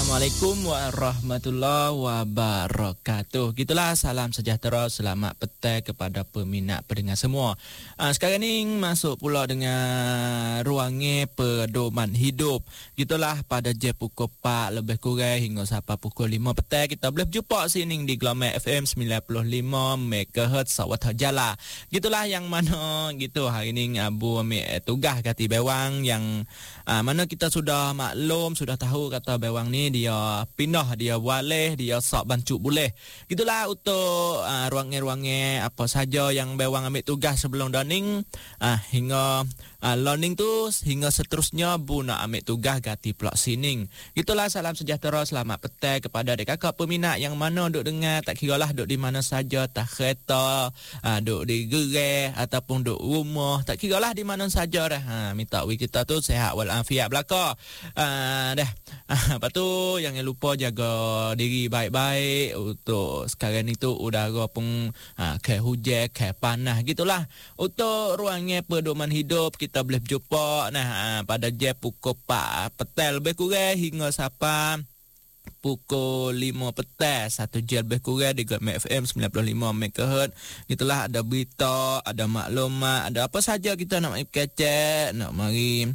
Assalamualaikum warahmatullahi wabarakatuh. Gitulah, salam sejahtera, selamat petang kepada peminat pendengar semua. Sekarang ni masuk pula dengan ruangnya pedoman hidup. Gitulah, pada jam pukul 4 lebih kurang hingga sampai pukul 5 petang kita boleh berjumpa sini di gelombang FM 95 MHz Sawat Jala. Gitulah yang mana gitu hari ni Abu ambil tugas kati bewang yang mana kita sudah maklum, sudah tahu kata bewang ni dia pindah, dia waleh, dia sok bancu boleh. Gitulah untuk ruangnya apa saja yang bewang ambil tugas sebelum daning hingga learning tu hingga seterusnya bu nak ambil tugas ganti pula sining. Gitulah, salam sejahtera, selamat petang kepada adik kakak peminat yang mana duk dengar, tak kiralah duk di mana saja, tak kereta, duk di gerai ataupun duk rumah, tak kiralah di mana saja dah. Minta kita tu sihat walafiat belaka. Dah. Lepas tu jangan lupa jaga diri baik-baik. Untuk sekarang ni tu udara pun ke hujan, ke panas gitulah. Untuk ruangnya pedoman hidup kita boleh berjumpa pada jam pukul 4 petang lebih kurang hingga sampai pukul 5 petang, 1 jam lebih kurang di Gelombang FM 95 MHz. Gitulah, ada berita, ada maklumat, ada apa saja kita nak mari kecek, nak mari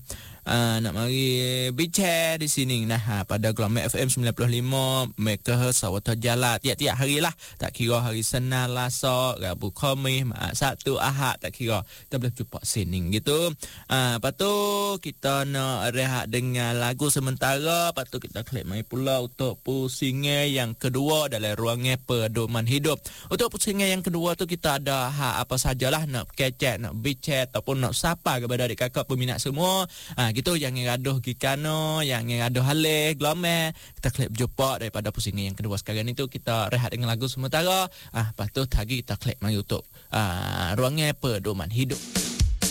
bincang di sini pada Gelombang FM 95 MHz Sawat Jala tiap-tiap hari lah, tak kira hari Senin, Selasa, Rabu, Khamis, Sabtu, Ahad, tak kira kita boleh jumpa sini gitu. Lepas tu kita nak rehat dengan lagu sementara, lepas tu kita klik mai pula untuk pusingan yang kedua dalam ruangnya pedoman hidup. Untuk pusingan yang kedua tu kita ada apa sajalah nak kecek, nak bincang ataupun nak sapa kepada adik kakak peminat semua. Gitu, jangan gaduh gikano, jangan gaduh halih gelombang. Kita klik berjumpa daripada pusingan yang kedua. Sekarang itu kita rehat dengan lagu sementara. Lepas tu lagi kita klik mari untuk ruangnya pedoman hidup.